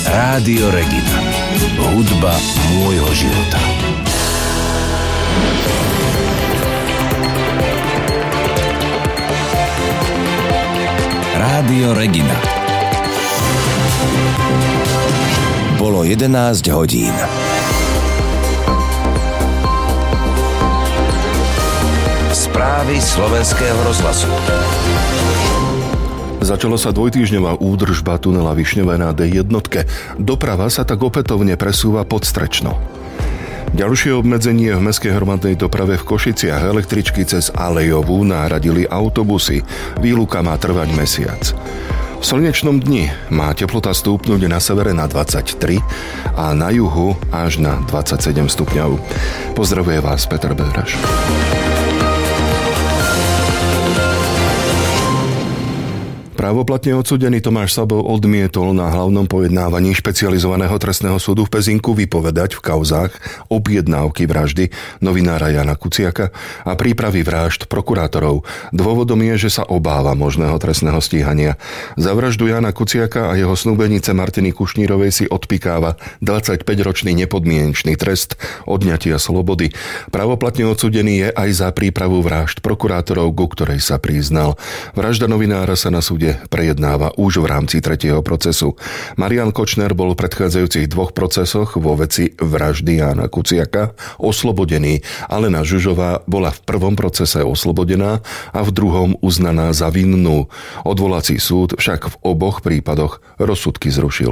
Rádio Regina. Hudba môjho života. Rádio Regina. Bolo 11 hodín. Správy Slovenského rozhlasu. Začala sa dvojtýždňová údržba tunela Višňové na D1. Doprava sa tak opätovne presúva pod Strečno. Ďalšie obmedzenie v mestskej hromadnej doprave v Košiciach. Električky cez Alejovú nahradili autobusy. Výluka má trvať mesiac. V slnečnom dni má teplota stúpnuť na severe na 23 a na juhu až na 27 stupňov. Pozdravuje vás Peter Béraš. Právoplatne odsúdený Tomáš Sabo odmietol na hlavnom pojednávaní špecializovaného trestného súdu v Pezinku vypovedať v kauzách objednávky vraždy novinára Jána Kuciaka a prípravy vražd prokurátorov. Dôvodom je, že sa obáva možného trestného stíhania. Za vraždu Jána Kuciaka a jeho snúbenice Martiny Kušnírovej si odpikáva 25-ročný nepodmienečný trest odňatia slobody. Právoplatne odsúdený je aj za prípravu vražd prokurátorov, ku ktorej sa priznal. Vražda novinára sa na súde prejednáva už v rámci tretieho procesu. Marián Kočner bol v predchádzajúcich dvoch procesoch vo veci vraždy Jána Kuciaka oslobodený. Alena Žužová bola v prvom procese oslobodená a v druhom uznaná za vinnú. Odvolací súd však v oboch prípadoch rozsudky zrušil.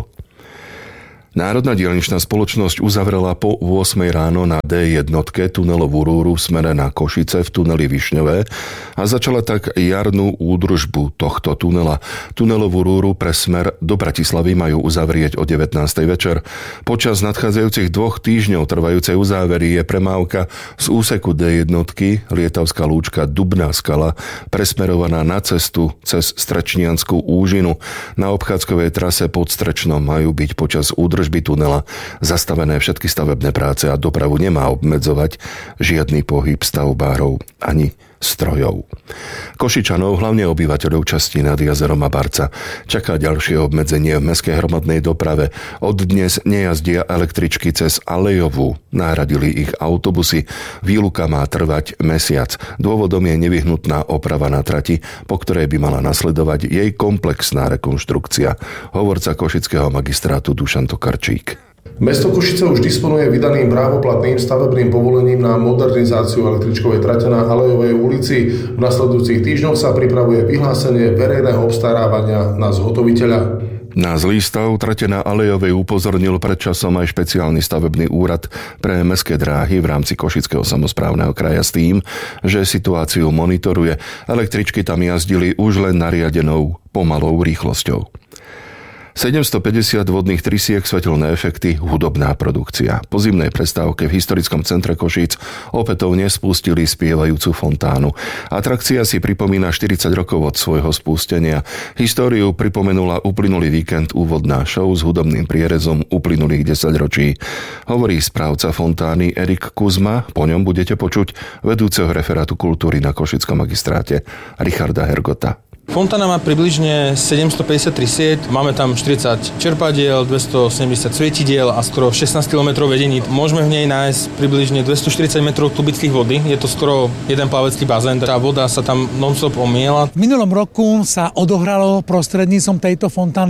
Národná diaľničná spoločnosť uzavrela po 8 ráno na D1 tunelovú rúru v smere na Košice v tuneli Višňové a začala tak jarnú údržbu tohto tunela. Tunelovú rúru pre smer do Bratislavy majú uzavrieť o 19. večer. Počas nadchádzajúcich 2 týždňov trvajúcej uzávery je premávka z úseku D1 Lietavská lúčka Dubná skala presmerovaná na cestu cez Strečniansku úžinu. Na obchádzkovej trase pod Strečnom majú byť počas údržby tunela zastavené všetky stavebné práce a dopravu nemá obmedzovať žiadny pohyb stavbárov ani strojov. Košičanov, hlavne obyvateľov častí nad jazerom a Barca, čaká ďalšie obmedzenie v mestskej hromadnej doprave. Od dnes nejazdia električky cez Alejovú, nahradili ich autobusy. Výluka má trvať mesiac. Dôvodom je nevyhnutná oprava na trati, po ktorej by mala nasledovať jej komplexná rekonštrukcia. Hovorca košického magistrátu Dušan Tokarčík. Mesto Košice už disponuje vydaným právoplatným stavebným povolením na modernizáciu električkovej trate na Alejovej ulici. V nasledujúcich týždňoch sa pripravuje vyhlásenie verejného obstarávania na zhotoviteľa. Na zlý stav trate na Alejovej upozornil pred časom aj špeciálny stavebný úrad pre mestské dráhy v rámci Košického samosprávneho kraja s tým, že situáciu monitoruje. Električky tam jazdili už len nariadenou pomalou rýchlosťou. 750 vodných trysiek, svetelné efekty, hudobná produkcia. Po zimnej prestávke v historickom centre Košíc opätovne spustili spievajúcu fontánu. Atrakcia si pripomína 40 rokov od svojho spustenia. Históriu pripomenula uplynulý víkend úvodná show s hudobným prierezom uplynulých 10 ročí. Hovorí správca fontány Erik Kuzma, po ňom budete počuť vedúceho referátu kultúry na Košickom magistráte Richarda Hergota. Fontána má približne 750 trysiek, máme tam 40 čerpadiel, 270 svietidiel a skoro 16 km vedení. Môžeme v nej nájsť približne 240 m kubických vody, je to skoro jeden plavecký bazén, tá voda sa tam non-stop omiela. V minulom roku sa odohralo prostredníctvom tejto fontány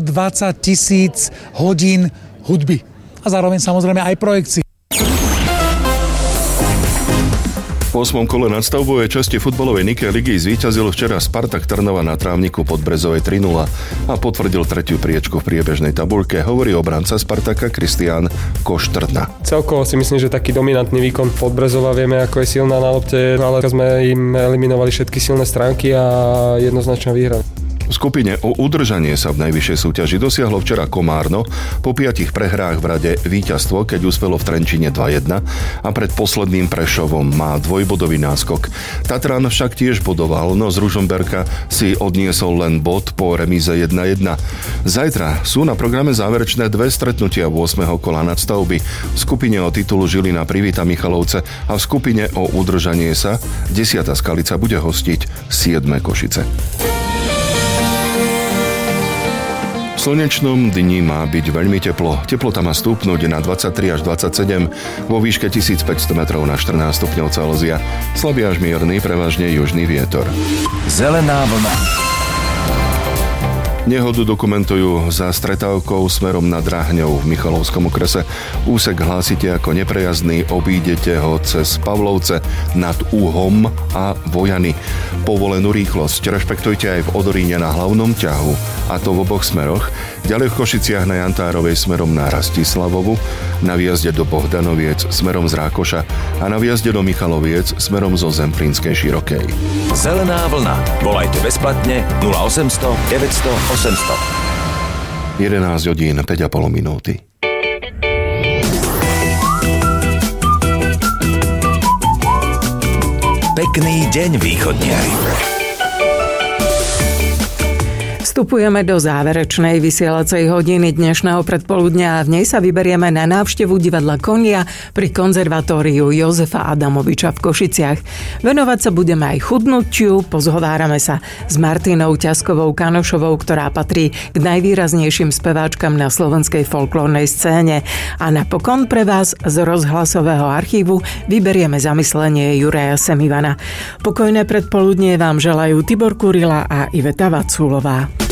120 000 hodín hudby a zároveň samozrejme aj projekcií. V 8. kole nadstavbovej časti futbalovej Nike ligy zvíťazil včera Spartak Trnava na Trávniku Podbrezovej 3-0 a potvrdil tretiu priečku v priebežnej tabuľke, hovorí obranca Spartaka Kristián Koštrna. Celkovo si myslím, že taký dominantný výkon Podbrezova, vieme, ako je silná na lopte, ale sme im eliminovali všetky silné stránky a jednoznačne vyhrali. V skupine o udržanie sa v najvyššej súťaži dosiahlo včera Komárno po 5 prehrách v rade víťazstvo, keď uspelo v Trenčíne 2-1 a pred posledným Prešovom má dvojbodový náskok. Tatran však tiež bodoval, no z Ružomberka si odniesol len bod po remíze 1-1. Zajtra sú na programe záverečné 2 stretnutia 8. kola nadstavby. V skupine o titul Žilina privíta Michalovce a v skupine o udržanie sa 10. Skalica bude hostiť 7. Košice. slnečnom dni má byť veľmi teplo. Teplota má stúpnuť na 23 až 27, vo výške 1500 metrov na 14 stupňov Celzia. Slabý až mierny, prevažne južný vietor. Zelená vlna. Nehodu dokumentujú za stretávkou smerom na Dráhňov v Michalovskom okrese. Úsek hlásite ako neprejazdný, obídete ho cez Pavlovce nad Úhom a Vojany. Povolenú rýchlosť rešpektujte aj v Odoríne na hlavnom ťahu, a to v oboch smeroch. Ďalej v Košiciach na Jantárovej smerom na Rastislavovu, na výjazde do Bohdanoviec smerom z Rákoša a na výjazde do Michaloviec smerom zo Zemplínskej Širokej. Zelená vlna. Volajte bezplatne 0800 900 800. 11 hodín 5,5 minúty. Pekný deň, východniari. Vstupujeme do záverečnej vysielacej hodiny dnešného predpoludnia a v nej sa vyberieme na návštevu divadla Konia pri konzervatóriu Jozefa Adamoviča v Košiciach. Venovať sa budeme aj chudnutiu, pozhovárame sa s Martinou Ťaskovou Kanošovou, ktorá patrí k najvýraznejším speváčkam na slovenskej folklórnej scéne. A napokon pre vás z rozhlasového archívu vyberieme zamyslenie Juraja Semivana. Pokojné predpoludnie vám želajú Tibor Kurila a Iveta Vaculová.